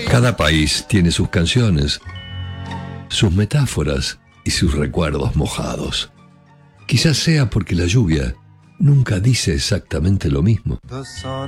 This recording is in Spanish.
Cada país tiene sus canciones, sus metáforas y sus recuerdos mojados. Quizás sea porque la lluvia nunca dice exactamente lo mismo.